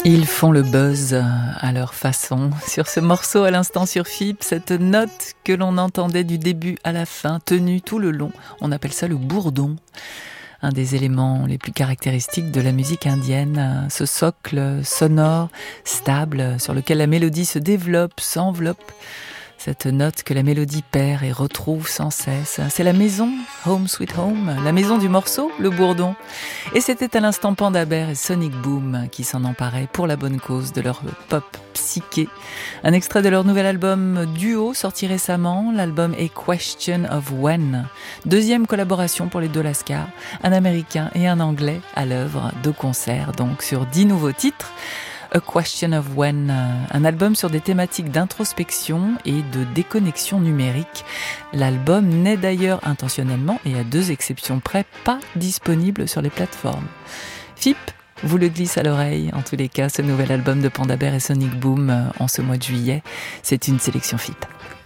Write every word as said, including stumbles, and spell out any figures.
Ils font le buzz à leur façon. Sur ce morceau à l'instant sur F I P, cette note que l'on entendait du début à la fin, tenue tout le long, on appelle ça le bourdon. Un des éléments les plus caractéristiques de la musique indienne, ce socle sonore, stable, sur lequel la mélodie se développe, s'enveloppe. Cette note que la mélodie perd et retrouve sans cesse. C'est la maison, Home Sweet Home, la maison du morceau, le bourdon. Et c'était à l'instant Panda Bear et Sonic Boom qui s'en emparaient pour la bonne cause de leur pop psyché. Un extrait de leur nouvel album duo sorti récemment, l'album A Question of When. Deuxième collaboration pour les deux Lascars, un américain et un anglais à l'œuvre, deux concerts donc sur dix nouveaux titres. A Question of When, un album sur des thématiques d'introspection et de déconnexion numérique. L'album n'est d'ailleurs intentionnellement, et à deux exceptions près, pas disponible sur les plateformes. F I P vous le glisse à l'oreille, en tous les cas, ce nouvel album de Panda Bear et Sonic Boom en ce mois de juillet. C'est une sélection F I P.